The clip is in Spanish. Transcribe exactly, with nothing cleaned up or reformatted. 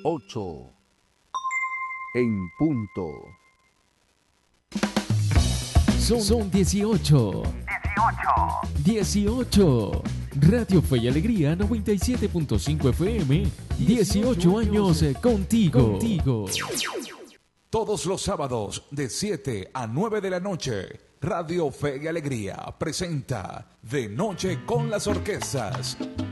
ocho en punto. Son, son dieciocho. dieciocho. Radio Fe y Alegría noventa y siete punto cinco F M. dieciocho años contigo. contigo. Todos los sábados de siete a nueve de la noche, Radio Fe y Alegría presenta De Noche con las Orquestas.